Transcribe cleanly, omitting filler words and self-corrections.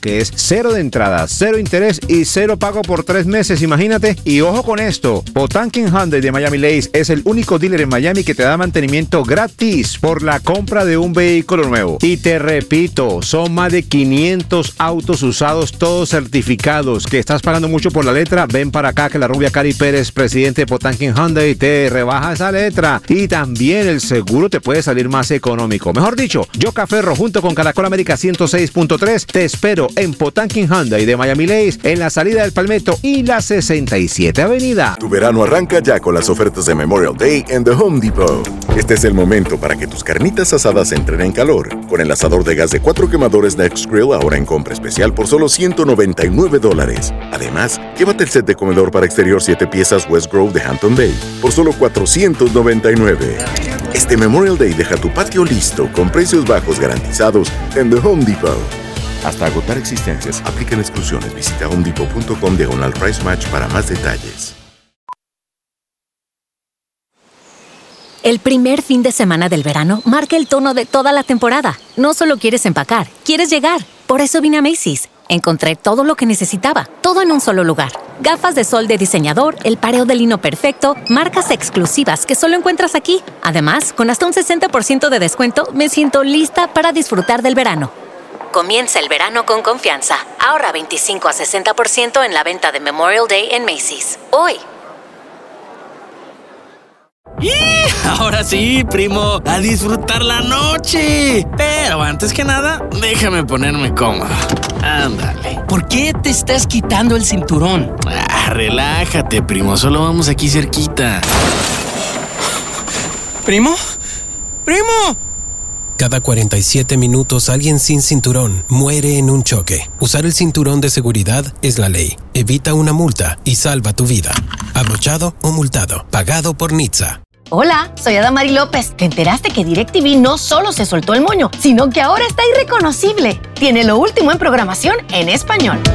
que es 0 de entrada, 0 interés y 0 pago por 3 meses, imagínate. Y ojo con esto, Potankin Hyundai de Miami Lakes es el único dealer en Miami que te da mantenimiento gratis por la compra de un vehículo nuevo. Y te repito, son más de 500 autos usados, todos certificados. ¿Que estás pagando mucho por la letra? Ven para acá que la rubia Cari Pérez, presidente de Potankin Hyundai, te rebaja esa letra. Y también el seguro te puede salir más económico. Mejor dicho, yo Caferro junto con Caracol América 106.3 te espero en Potankin Hyundai de Miami Lakes en la salida del Palmetto y la 67 Avenida. Tu verano arranca ya con las ofertas de Memorial Day en The Home Depot. Este es el momento para que tus carnitas asadas entren en calor. Con el asador de gas de 4 quemadores Next Grill ahora en compra especial por solo $199. Además, llévate el set de comedor para exterior 7 piezas West Grove de Hampton Bay por solo $499. Este Memorial Day deja tu patio listo con precios bajos garantizados en The Home Depot. Hasta agotar existencias, aplican exclusiones. Visita homedepot.com/price match para más detalles. El primer fin de semana del verano marca el tono de toda la temporada. No solo quieres empacar, quieres llegar. Por eso vine a Macy's. Encontré todo lo que necesitaba, todo en un solo lugar. Gafas de sol de diseñador, el pareo de lino perfecto, marcas exclusivas que solo encuentras aquí. Además, con hasta un 60% de descuento, me siento lista para disfrutar del verano. Comienza el verano con confianza. Ahorra 25 a 60% en la venta de Memorial Day en Macy's. Hoy. ¡Y! Ahora sí, primo, a disfrutar la noche. Pero antes que nada, déjame ponerme cómodo. Ándale. ¿Por qué te estás quitando el cinturón? Relájate, primo, solo vamos aquí cerquita. ¿Primo? ¡Primo! Cada 47 minutos alguien sin cinturón muere en un choque. Usar el cinturón de seguridad es la ley. Evita una multa y salva tu vida. Abrochado o multado. Pagado por NHTSA. Hola, soy Adamari López. ¿Te enteraste que DirecTV no solo se soltó el moño, sino que ahora está irreconocible? Tiene lo último en programación en español.